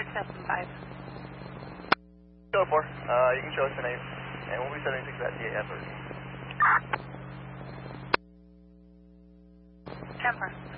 Cessna 5. Go for. You can show us the name, and we'll be 76 at DAF. 10-4.